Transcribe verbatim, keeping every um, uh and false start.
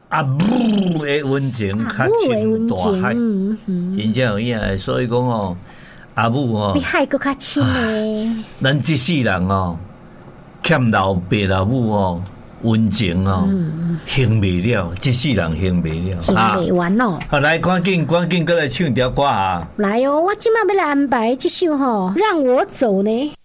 阿母的温情较亲大海，真正有影。所以讲哦，阿母哦， 比海更较亲嘞。 咱一世人哦，欠老爸老母哦。温情哦，行未了，一世人行未了， 行未完哦。 好，来，赶紧赶紧，过来唱条歌啊！ 来哦，我今晚要来安排这首吼，让我走呢。